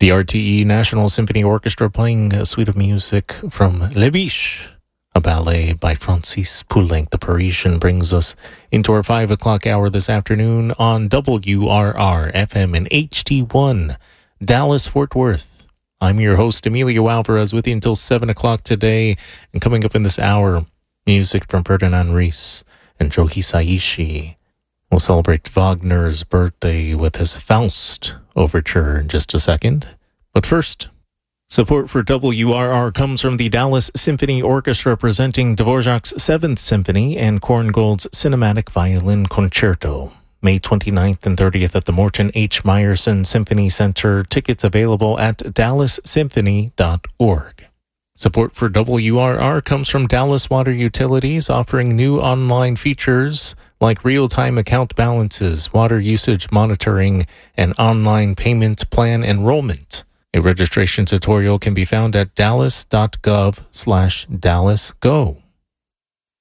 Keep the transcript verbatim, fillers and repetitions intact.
The R T E National Symphony Orchestra playing a suite of music from Les Biches, a ballet by Francis Poulenc. The Parisian brings us into our five o'clock hour this afternoon on W R R F M and H T one, Dallas-Fort Worth. I'm your host, Emilio Alvarez, with you until seven o'clock today. And coming up in this hour, music from Ferdinand Ries and Joe Hisaishi. We'll celebrate Wagner's birthday with his Faust overture in just a second. But first, support for W R R comes from the Dallas Symphony Orchestra presenting Dvorak's Seventh Symphony and Korngold's Cinematic Violin Concerto. May twenty-ninth and thirtieth at the Morton H. Meyerson Symphony Center. Tickets available at dallas symphony dot org. Support for W R R comes from Dallas Water Utilities, offering new online features like real-time account balances, water usage monitoring, and online payment plan enrollment. A registration tutorial can be found at dallas dot gov slash dallas go.